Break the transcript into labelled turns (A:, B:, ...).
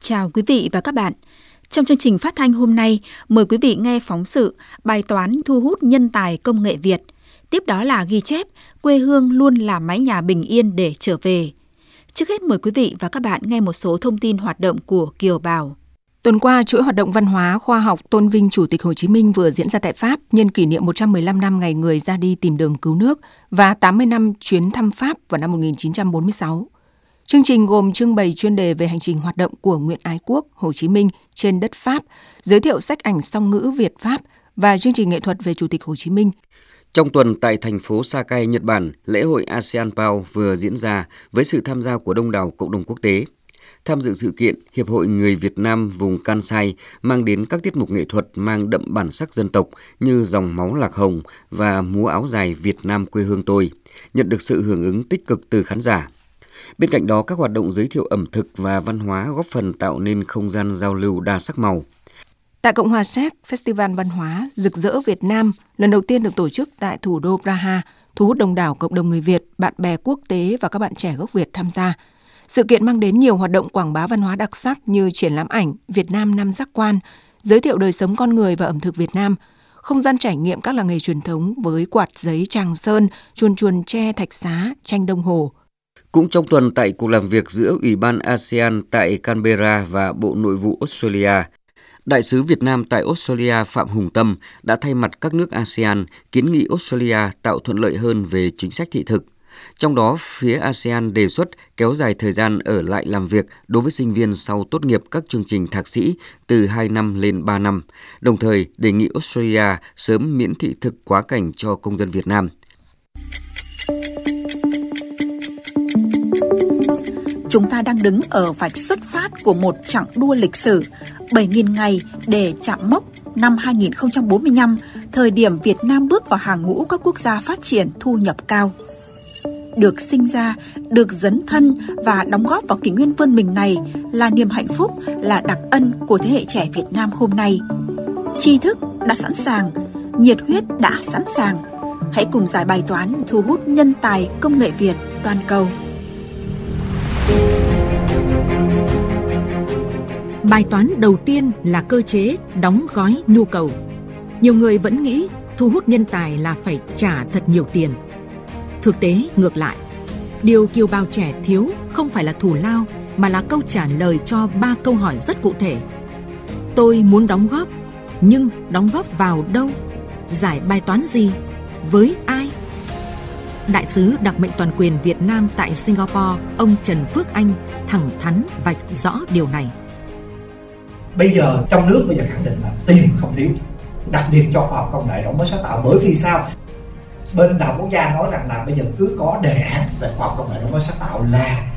A: chào quý vị và các bạn. Trong chương trình phát thanh hôm nay, mời quý vị nghe phóng sự bài toán thu hút nhân tài công nghệ Việt. Tiếp đó là ghi chép quê hương luôn là mái nhà bình yên để trở về. Trước hết mời quý vị và các bạn nghe một số thông tin hoạt động của Kiều Bào.
B: Tuần qua, chuỗi hoạt động văn hóa, khoa học tôn vinh Chủ tịch Hồ Chí Minh vừa diễn ra tại Pháp nhân kỷ niệm 115 năm ngày người ra đi tìm đường cứu nước và 80 năm chuyến thăm Pháp vào năm 1946. Chương trình gồm trưng bày chuyên đề về hành trình hoạt động của Nguyễn Ái Quốc, Hồ Chí Minh trên đất Pháp, giới thiệu sách ảnh song ngữ Việt-Pháp và chương trình nghệ thuật về Chủ tịch Hồ Chí Minh.
C: Trong tuần tại thành phố Sakai, Nhật Bản, lễ hội ASEAN PAO vừa diễn ra với sự tham gia của đông đảo cộng đồng quốc tế. Tham dự sự kiện, Hiệp hội Người Việt Nam vùng Kansai mang đến các tiết mục nghệ thuật mang đậm bản sắc dân tộc như Dòng máu lạc hồng và Múa áo dài Việt Nam quê hương tôi, nhận được sự hưởng ứng tích cực từ khán giả. Bên cạnh đó, các hoạt động giới thiệu ẩm thực và văn hóa góp phần tạo nên không gian giao lưu đa sắc màu.
B: Tại Cộng hòa Séc, Festival Văn hóa Rực rỡ Việt Nam lần đầu tiên được tổ chức tại thủ đô Praha, thu hút đông đảo cộng đồng người Việt, bạn bè quốc tế và các bạn trẻ gốc Việt tham gia. Sự kiện mang đến nhiều hoạt động quảng bá văn hóa đặc sắc như triển lãm ảnh Việt Nam năm giác quan, giới thiệu đời sống con người và ẩm thực Việt Nam, không gian trải nghiệm các làng nghề truyền thống với quạt giấy Tràng Sơn, chuồn chuồn tre Thạch Xá, tranh đồng hồ.
C: Cũng trong tuần tại cuộc làm việc giữa Ủy ban ASEAN tại Canberra và Bộ Nội vụ Australia, Đại sứ Việt Nam tại Australia Phạm Hùng Tâm đã thay mặt các nước ASEAN kiến nghị Australia tạo thuận lợi hơn về chính sách thị thực. Trong đó, phía ASEAN đề xuất kéo dài thời gian ở lại làm việc đối với sinh viên sau tốt nghiệp các chương trình thạc sĩ từ 2 năm lên 3 năm, đồng thời đề nghị Australia sớm miễn thị thực quá cảnh cho công dân Việt Nam.
A: Chúng ta đang đứng ở vạch xuất phát của một chặng đua lịch sử, 7.000 ngày để chạm mốc năm 2045, thời điểm Việt Nam bước vào hàng ngũ các quốc gia phát triển thu nhập cao. Được sinh ra, được dấn thân và đóng góp vào kỷ nguyên vươn mình này là niềm hạnh phúc, là đặc ân của thế hệ trẻ Việt Nam hôm nay. Tri thức đã sẵn sàng, nhiệt huyết đã sẵn sàng. Hãy cùng giải bài toán thu hút nhân tài công nghệ Việt toàn cầu.
D: Bài toán đầu tiên là cơ chế đóng gói nhu cầu. Nhiều người vẫn nghĩ thu hút nhân tài là phải trả thật nhiều tiền. Thực tế ngược lại, điều kiều bào trẻ thiếu không phải là thù lao mà là câu trả lời cho 3 câu hỏi rất cụ thể. Tôi muốn đóng góp, nhưng đóng góp vào đâu? Giải bài toán gì? Với ai? Đại sứ đặc mệnh toàn quyền Việt Nam tại Singapore, ông Trần Phước Anh thẳng thắn vạch rõ điều này.
E: Bây giờ trong nước khẳng định là tiền không thiếu, đặc biệt cho khoa học công nghệ đổi mới sáng tạo. Bởi vì sao? Bên Đại học Quốc gia nói rằng là bây giờ cứ có đề án về khoa học công nghệ đổi mới sáng tạo là